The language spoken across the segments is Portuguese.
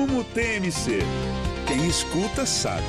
Rumo TMC. Quem escuta sabe.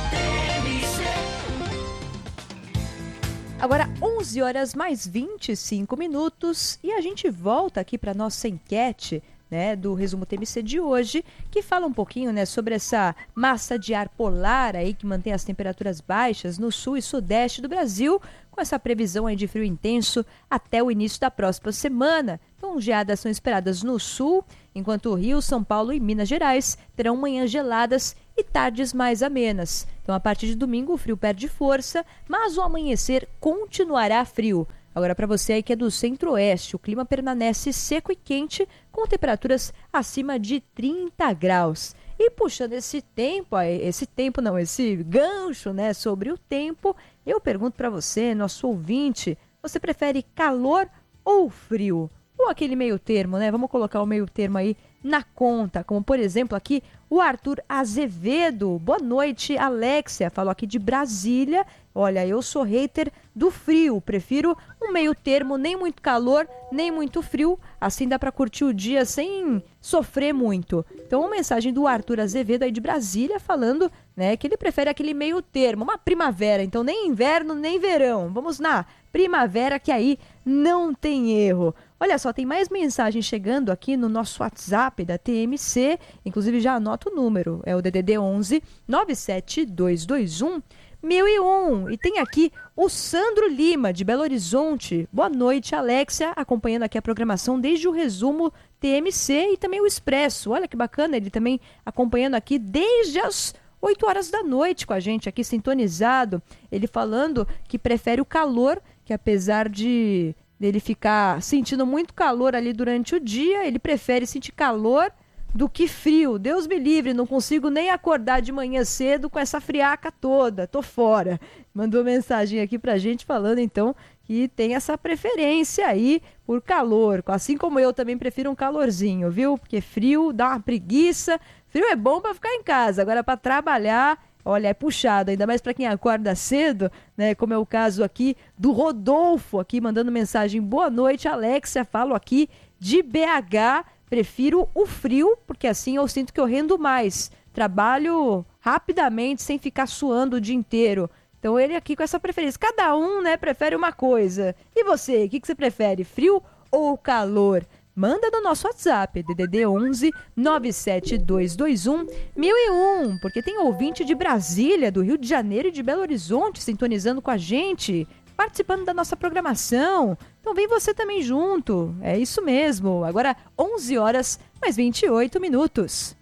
Agora 11 horas mais 25 minutos e a gente volta aqui para nossa enquete, né, do Resumo TMC de hoje, que fala um pouquinho, né, sobre essa massa de ar polar aí que mantém as temperaturas baixas no sul e sudeste do Brasil, com essa previsão aí de frio intenso até o início da próxima semana. Então, geadas são esperadas no sul, enquanto o Rio, São Paulo e Minas Gerais terão manhãs geladas e tardes mais amenas. Então, a partir de domingo, o frio perde força, mas o amanhecer continuará frio. Agora, para você aí que é do centro-oeste, o clima permanece seco e quente, com temperaturas acima de 30 graus. E puxando esse gancho, né, sobre o tempo, eu pergunto para você, nosso ouvinte, você prefere calor ou frio? Ou aquele meio termo, né? Vamos colocar o meio termo aí na conta, como por exemplo aqui o Arthur Azevedo. Boa noite, Alexia, falou aqui de Brasília. Olha, eu sou hater do frio, prefiro um meio termo, nem muito calor, nem muito frio, assim dá para curtir o dia sem sofrer muito. Então, uma mensagem do Arthur Azevedo aí de Brasília falando, né, que ele prefere aquele meio termo, uma primavera, então nem inverno, nem verão. Vamos na primavera que aí não tem erro. Olha só, tem mais mensagem chegando aqui no nosso WhatsApp da TMC, inclusive já anota o número, é o DDD 11 97221 1001. E tem aqui o Sandro Lima, de Belo Horizonte. Boa noite, Alexia, acompanhando aqui a programação desde o Resumo TMC e também o Expresso. Olha que bacana, ele também acompanhando aqui desde as 8 horas da noite com a gente aqui sintonizado. Ele falando que prefere o calor, que apesar de ele ficar sentindo muito calor ali durante o dia, ele prefere sentir calor do que frio. Deus me livre, não consigo nem acordar de manhã cedo com essa friaca toda, tô fora. Mandou mensagem aqui pra gente falando então que tem essa preferência aí por calor, assim como eu também prefiro um calorzinho, viu? Porque frio dá uma preguiça, frio é bom pra ficar em casa, agora pra trabalhar, olha, é puxado, ainda mais para quem acorda cedo, né? Como é o caso aqui do Rodolfo, aqui mandando mensagem. Boa noite, Alexia, falo aqui de BH. Prefiro o frio, porque assim eu sinto que eu rendo mais. Trabalho rapidamente, sem ficar suando o dia inteiro. Então ele aqui com essa preferência. Cada um, né, prefere uma coisa. E você, o que você prefere, frio ou calor? Manda no nosso WhatsApp, DDD 11 97221 1001, porque tem ouvinte de Brasília, do Rio de Janeiro e de Belo Horizonte sintonizando com a gente, participando da nossa programação. Então vem você também junto, é isso mesmo. Agora 11 horas mais 28 minutos.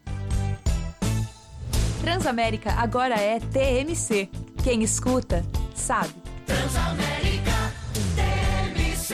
Transamérica agora é TMC. Quem escuta, sabe. Transamérica TMC.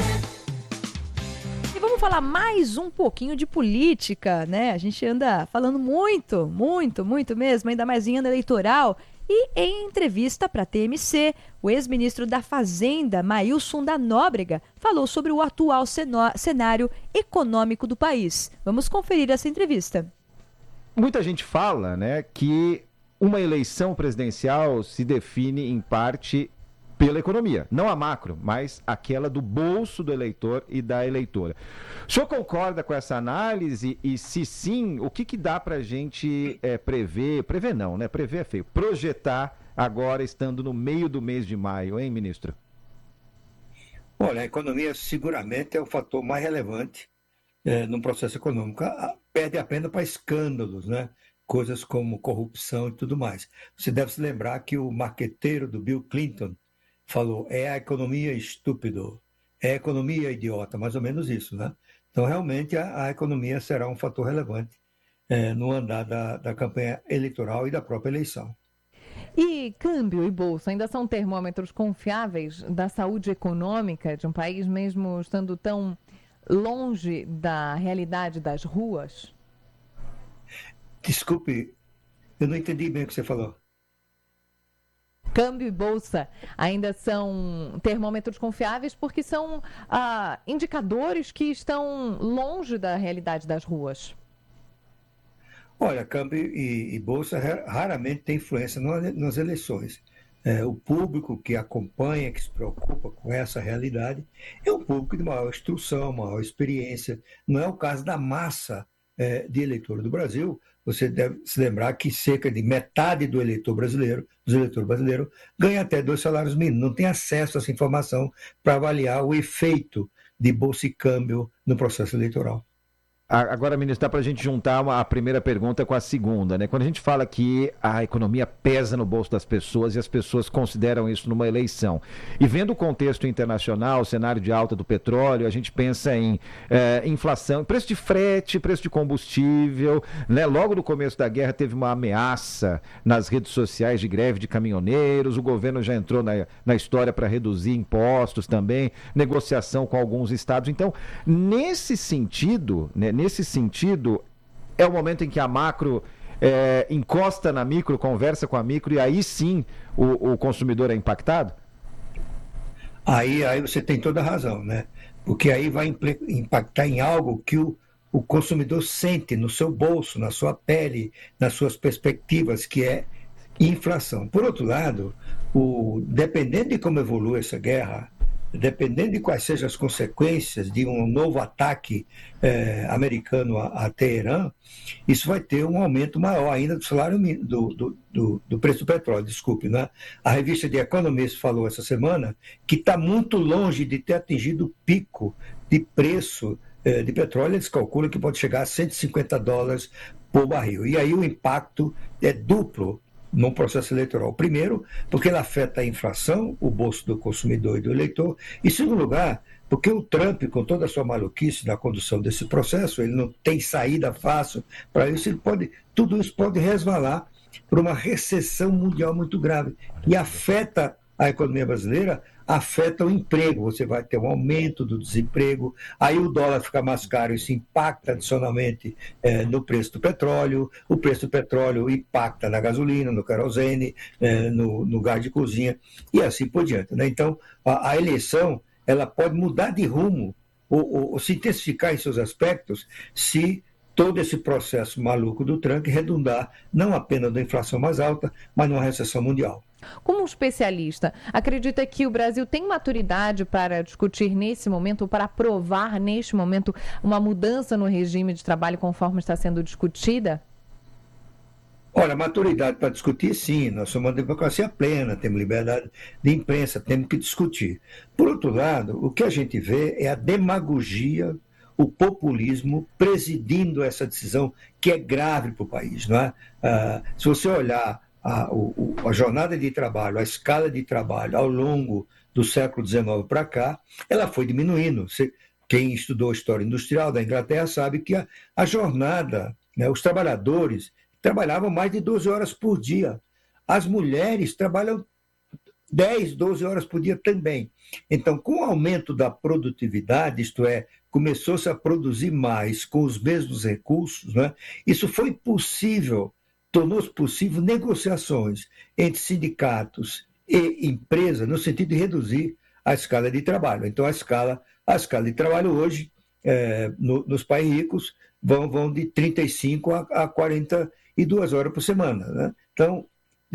E vamos falar mais um pouquinho de política, né? A gente anda falando muito mesmo, ainda mais em ano eleitoral. E em entrevista para a TMC, o ex-ministro da Fazenda, Maílson da Nóbrega, falou sobre o atual cenário econômico do país. Vamos conferir essa entrevista. Muita gente fala, né, que uma eleição presidencial se define em parte pela economia, não a macro, mas aquela do bolso do eleitor e da eleitora. O senhor concorda com essa análise? E se sim, o que dá para a gente prever não, né? Prever é feio, projetar agora estando no meio do mês de maio, hein, ministro? Olha, a economia seguramente é o fator mais relevante no processo econômico. Perde apenas para escândalos, né? Coisas como corrupção e tudo mais. Você deve se lembrar que o marqueteiro do Bill Clinton falou, é a economia estúpido, é a economia idiota, mais ou menos isso, né? Então, realmente, a economia será um fator relevante no andar da campanha eleitoral e da própria eleição. E câmbio e bolsa ainda são termômetros confiáveis da saúde econômica de um país, mesmo estando tão longe da realidade das ruas? Desculpe, eu não entendi bem o que você falou. Câmbio e bolsa ainda são termômetros confiáveis porque são indicadores que estão longe da realidade das ruas. Olha, câmbio e bolsa raramente tem influência nas eleições. O público que acompanha, que se preocupa com essa realidade, é um público de maior instrução, maior experiência. Não é o caso da massa de eleitores do Brasil, você deve se lembrar que cerca de metade dos eleitores brasileiros, ganha até 2 salários mínimos, não tem acesso a essa informação para avaliar o efeito de bolsa e câmbio no processo eleitoral. Agora, ministro, dá para a gente juntar a primeira pergunta com a segunda, né? Quando a gente fala que a economia pesa no bolso das pessoas e as pessoas consideram isso numa eleição, e vendo o contexto internacional, o cenário de alta do petróleo, a gente pensa em inflação, preço de frete, preço de combustível, né? Logo no começo da guerra teve uma ameaça nas redes sociais de greve de caminhoneiros, o governo já entrou na história para reduzir impostos também, negociação com alguns estados. Então, nesse sentido, né? É o momento em que a macro encosta na micro, conversa com a micro, e aí sim o consumidor é impactado? Aí você tem toda a razão, né? Porque aí vai impactar em algo que o consumidor sente no seu bolso, na sua pele, nas suas perspectivas, que é inflação. Por outro lado, dependendo de como evolui essa guerra, dependendo de quais sejam as consequências de um novo ataque americano a Teherã, isso vai ter um aumento maior ainda do salário do preço do petróleo, desculpe, né? A revista The Economist falou essa semana que está muito longe de ter atingido o pico de preço de petróleo. Eles calculam que pode chegar a $150 por barril. E aí o impacto é duplo no processo eleitoral. Primeiro, porque ele afeta a inflação, o bolso do consumidor e do eleitor. E, em segundo lugar, porque o Trump, com toda a sua maluquice na condução desse processo, ele não tem saída fácil para isso, tudo isso pode resvalar para uma recessão mundial muito grave. E afeta a economia brasileira, afeta o emprego. Você vai ter um aumento do desemprego, aí o dólar fica mais caro, isso impacta adicionalmente no preço do petróleo, o preço do petróleo impacta na gasolina, no querosene, no gás de cozinha, e assim por diante, né? Então, a eleição ela pode mudar de rumo ou se intensificar em seus aspectos se todo esse processo maluco do Trump redundar não apenas na inflação mais alta, mas numa recessão mundial. Como um especialista, acredita que o Brasil tem maturidade para discutir nesse momento, ou para aprovar neste momento, uma mudança no regime de trabalho conforme está sendo discutida? Olha, maturidade para discutir, sim. Nós somos uma democracia plena, temos liberdade de imprensa, temos que discutir. Por outro lado, o que a gente vê é a demagogia, o populismo presidindo essa decisão que é grave para o país, não é? Se você olhar a jornada de trabalho, a escala de trabalho ao longo do século XIX para cá, ela foi diminuindo. Quem estudou história industrial da Inglaterra sabe que a jornada, né, os trabalhadores trabalhavam mais de 12 horas por dia. As mulheres trabalham 10, 12 horas por dia também. Então, com o aumento da produtividade, isto é, começou-se a produzir mais com os mesmos recursos, né, isso foi possível. Tornou-se possível negociações entre sindicatos e empresas no sentido de reduzir a escala de trabalho. Então, a escala de trabalho hoje, nos países ricos, vão de 35 a 42 horas por semana, né? Então,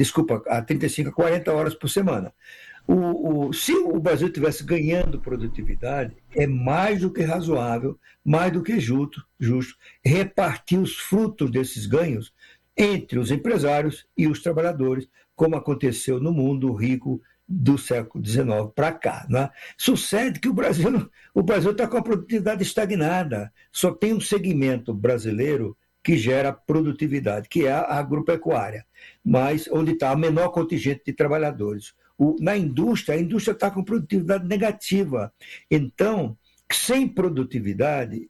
a 35 a 40 horas por semana. Se o Brasil estivesse ganhando produtividade, é mais do que razoável, mais do que justo repartir os frutos desses ganhos entre os empresários e os trabalhadores, como aconteceu no mundo rico do século XIX para cá, né? Sucede que o Brasil está com a produtividade estagnada. Só tem um segmento brasileiro que gera produtividade, que é a agropecuária, mas onde está a menor contingente de trabalhadores. Na indústria, a indústria está com produtividade negativa. Então, sem produtividade,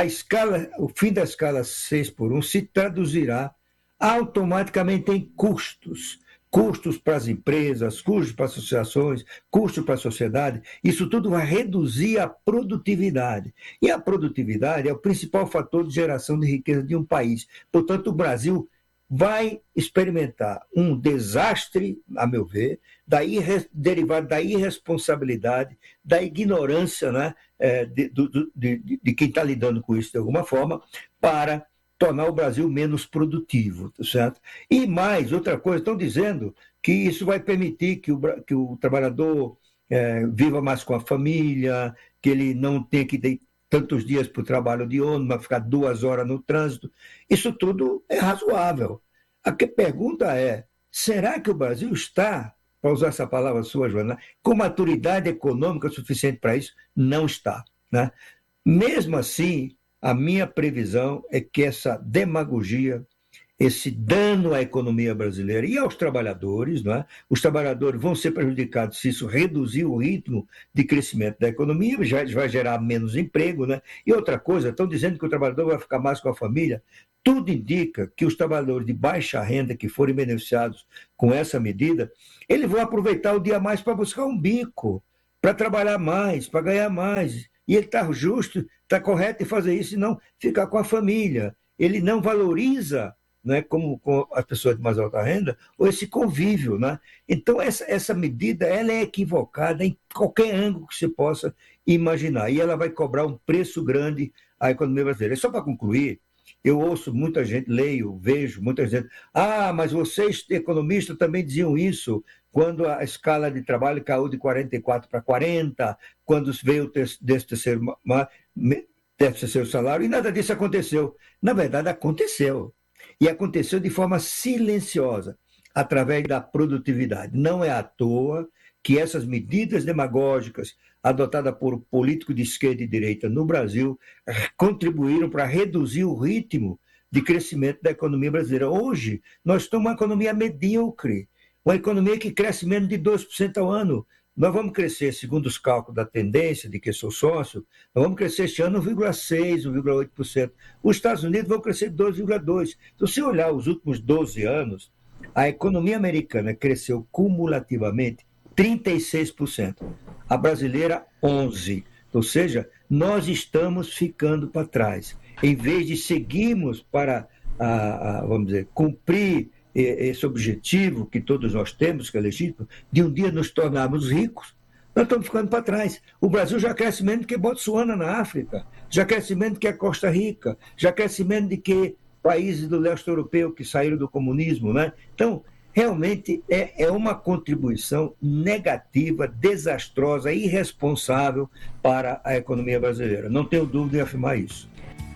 o fim da escala 6x1 se traduzirá automaticamente em custos para as empresas, custos para as associações, custos para a sociedade. Isso tudo vai reduzir a produtividade. E a produtividade é o principal fator de geração de riqueza de um país. Portanto, o Brasil vai experimentar um desastre, a meu ver, derivado da irresponsabilidade, da ignorância, né, de quem está lidando com isso de alguma forma, para tornar o Brasil menos produtivo, certo? E mais, outra coisa, estão dizendo que isso vai permitir que o trabalhador viva mais com a família, que ele não tenha que tantos dias para o trabalho de ônibus, vai ficar 2 horas no trânsito. Isso tudo é razoável. A pergunta é, será que o Brasil está, para usar essa palavra sua, Joana, com maturidade econômica suficiente para isso? Não está, né? Mesmo assim, a minha previsão é que essa demagogia, esse dano à economia brasileira e aos trabalhadores, não é? Os trabalhadores vão ser prejudicados se isso reduzir o ritmo de crescimento da economia, já vai gerar menos emprego, né? E outra coisa, estão dizendo que o trabalhador vai ficar mais com a família. Tudo indica que os trabalhadores de baixa renda que forem beneficiados com essa medida, eles vão aproveitar o dia a mais para buscar um bico, para trabalhar mais, para ganhar mais. E ele está justo, está correto em fazer isso e não ficar com a família. Ele não valoriza, né, como as pessoas de mais alta renda, ou esse convívio, né? Então, essa medida ela é equivocada em qualquer ângulo que você possa imaginar. E ela vai cobrar um preço grande à economia brasileira. E só para concluir, eu ouço muita gente, leio, vejo muita gente, mas vocês, economistas, também diziam isso quando a escala de trabalho caiu de 44 para 40, quando veio o terceiro salário, e nada disso aconteceu. Na verdade, aconteceu. E aconteceu de forma silenciosa, através da produtividade. Não é à toa que essas medidas demagógicas adotadas por políticos de esquerda e direita no Brasil contribuíram para reduzir o ritmo de crescimento da economia brasileira. Hoje, nós temos uma economia medíocre, uma economia que cresce menos de 2% ao ano. Nós vamos crescer, segundo os cálculos da tendência, de que sou sócio, nós vamos crescer este ano 1,6%, 1,8%. Os Estados Unidos vão crescer 2,2%. Então, se olhar os últimos 12 anos, a economia americana cresceu cumulativamente 36%. A brasileira, 11%. Ou seja, nós estamos ficando para trás. Em vez de seguirmos para, vamos dizer, cumprir esse objetivo que todos nós temos, que é legítimo, de um dia nos tornarmos ricos, nós estamos ficando para trás. O Brasil já cresce menos que Botsuana na África, já cresce menos que a Costa Rica, já cresce menos do que países do leste europeu que saíram do comunismo, né? Então, realmente é uma contribuição negativa, desastrosa, irresponsável para a economia brasileira. Não tenho dúvida em afirmar isso.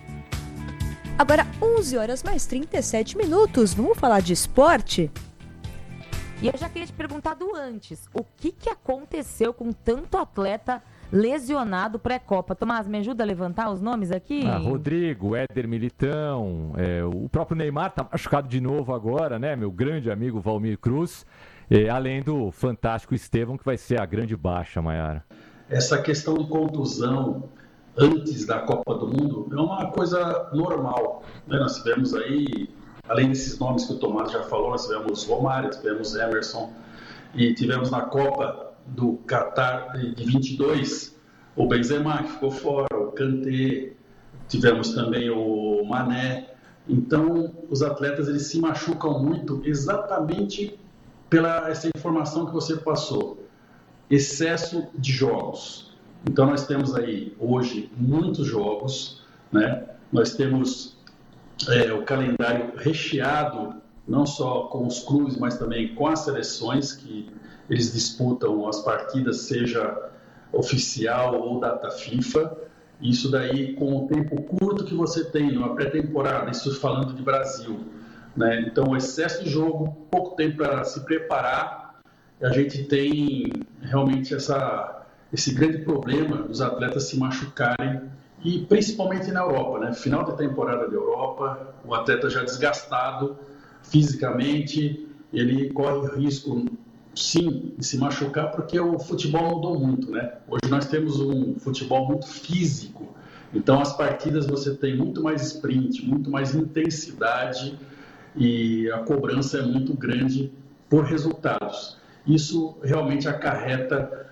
Agora, 11 horas mais 37 minutos. Vamos falar de esporte? E eu já queria te perguntar antes, o que aconteceu com tanto atleta lesionado pré-Copa? Tomás, me ajuda a levantar os nomes aqui? Rodrigo, Éder Militão, o próprio Neymar tá machucado de novo agora, né? Meu grande amigo Valmir Cruz, além do fantástico Estevão, que vai ser a grande baixa, Maiara. Essa questão de contusão antes da Copa do Mundo é uma coisa normal, né? Nós tivemos aí, além desses nomes que o Tomás já falou, nós tivemos Romário, tivemos Emerson, e tivemos na Copa do Qatar de 22 o Benzema, que ficou fora, o Kanté, tivemos também o Mané. Então, os atletas eles se machucam muito exatamente pela essa informação que você passou, excesso de jogos. Então, nós temos aí, hoje, muitos jogos, né? Nós temos o calendário recheado, não só com os clubes, mas também com as seleções, que eles disputam as partidas, seja oficial ou data FIFA. Isso daí, com o tempo curto que você tem numa pré-temporada, isso falando de Brasil, né? Então, excesso de jogo, pouco tempo para se preparar, a gente tem realmente esse grande problema dos atletas se machucarem, e principalmente na Europa, né? Final de temporada da Europa, o atleta já desgastado fisicamente, ele corre risco, sim, de se machucar, porque o futebol mudou muito, né? Hoje nós temos um futebol muito físico, então as partidas você tem muito mais sprint, muito mais intensidade, e a cobrança é muito grande por resultados. Isso realmente acarreta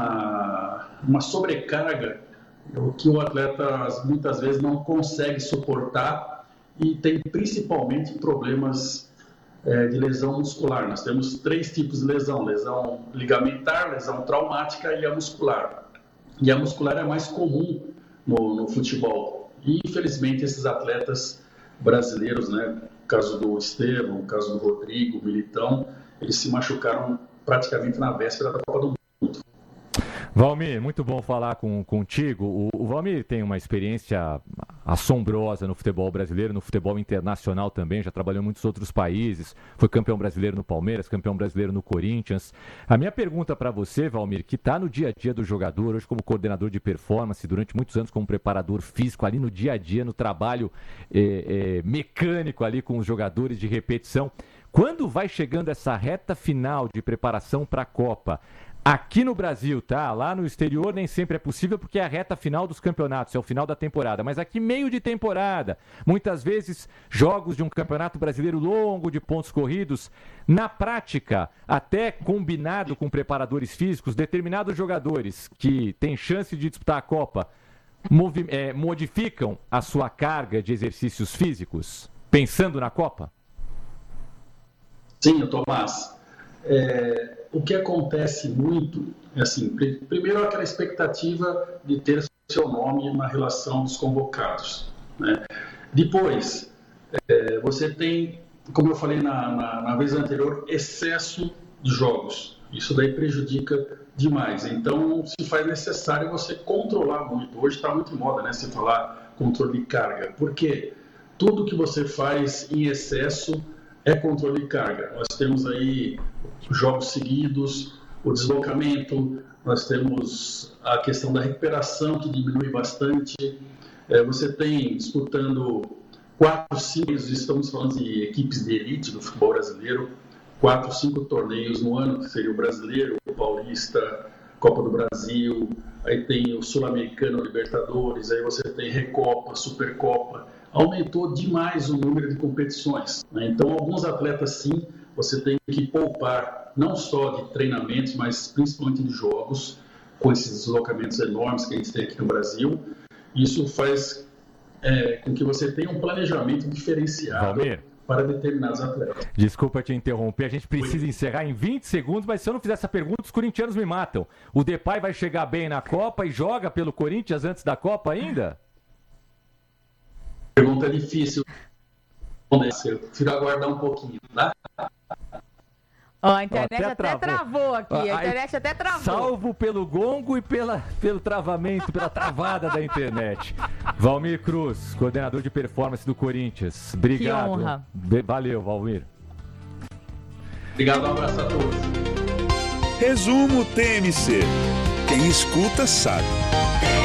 uma sobrecarga, o que o atleta muitas vezes não consegue suportar, e tem principalmente problemas de lesão muscular. Nós temos 3 tipos de lesão: lesão ligamentar, lesão traumática e a muscular. E a muscular é mais comum no futebol. E infelizmente esses atletas brasileiros, né, no caso do Estevão, no caso do Rodrigo, Militão, eles se machucaram praticamente na véspera da Copa do Mundo. Valmir, muito bom falar contigo. O Valmir tem uma experiência assombrosa no futebol brasileiro, no futebol internacional também, já trabalhou em muitos outros países, foi campeão brasileiro no Palmeiras, campeão brasileiro no Corinthians. A minha pergunta para você, Valmir, que está no dia a dia do jogador, hoje como coordenador de performance, durante muitos anos como preparador físico, ali no dia a dia, no trabalho mecânico ali com os jogadores de repetição, quando vai chegando essa reta final de preparação para a Copa, aqui no Brasil, tá? Lá no exterior nem sempre é possível porque é a reta final dos campeonatos, é o final da temporada. Mas aqui meio de temporada, muitas vezes jogos de um campeonato brasileiro longo, de pontos corridos. Na prática, até combinado com preparadores físicos, determinados jogadores que têm chance de disputar a Copa modificam a sua carga de exercícios físicos, pensando na Copa? Sim, Tomás. O que acontece muito é assim, primeiro aquela expectativa de ter seu nome na relação dos convocados, né? Depois, você tem, como eu falei na vez anterior, excesso de jogos. Isso daí prejudica demais. Então, se faz necessário você controlar muito. Hoje está muito em moda, né, se falar controle de carga. Porque tudo que você faz em excesso é controle de carga. Nós temos aí jogos seguidos, o deslocamento, nós temos a questão da recuperação que diminui bastante. Você tem disputando 4, 5, estamos falando de equipes de elite do futebol brasileiro, 4, 5 torneios no ano, que seria o Brasileiro, o Paulista, Copa do Brasil, aí tem o Sul-Americano, o Libertadores, aí você tem Recopa, Supercopa. Aumentou demais o número de competições, né? Então, alguns atletas, sim, você tem que poupar, não só de treinamentos, mas principalmente de jogos, com esses deslocamentos enormes que a gente tem aqui no Brasil. Isso faz com que você tenha um planejamento diferenciado, Valmir, para determinados atletas. Desculpa te interromper, a gente precisa encerrar em 20 segundos, mas se eu não fizer essa pergunta, os corintianos me matam. O Depay vai chegar bem na Copa e joga pelo Corinthians antes da Copa ainda? Pergunta difícil. Eu prefiro aguardar um pouquinho, tá? A internet até travou aqui. A internet até travou. Salvo pelo gongo e pelo travamento, pela travada da internet. Valmir Cruz, coordenador de performance do Corinthians. Obrigado. Que honra. Valeu, Valmir. Obrigado, um abraço a todos. Resumo TMC. Quem escuta sabe.